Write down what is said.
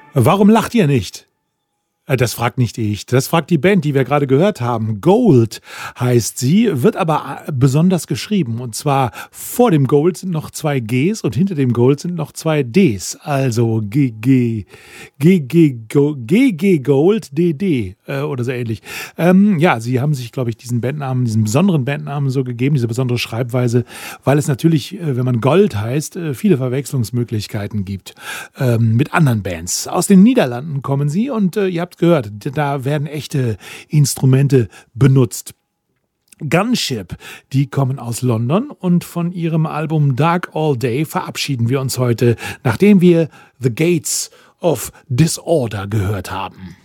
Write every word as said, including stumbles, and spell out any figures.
Warum lacht ihr nicht? Das fragt nicht ich, das fragt die Band, die wir gerade gehört haben. Gold heißt sie, wird aber besonders geschrieben. Und zwar vor dem Gold sind noch zwei Gs und hinter dem Gold sind noch zwei Ds. Also G G, G G, G G Gold, D D äh, oder so ähnlich. Ähm, ja, sie haben sich, glaube ich, diesen Bandnamen, diesen besonderen Bandnamen so gegeben, diese besondere Schreibweise, weil es natürlich, äh, wenn man Gold heißt, äh, viele Verwechslungsmöglichkeiten gibt ähm, mit anderen Bands. Aus den Niederlanden kommen sie und äh, ihr habt gehört, da werden echte Instrumente benutzt. Gunship, die kommen aus London und von ihrem Album Dark All Day verabschieden wir uns heute, nachdem wir The Gates of Disorder gehört haben.